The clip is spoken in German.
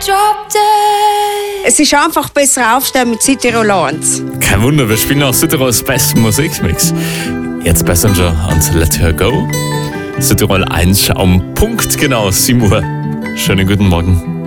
Es ist einfach besser aufstehen mit Südtirol 1. Kein Wunder, wir spielen auch Südtirols besten Musikmix. Jetzt bei Passenger und Let Her Go. Südtirol 1 am Punkt genau 7 Uhr. Schönen guten Morgen.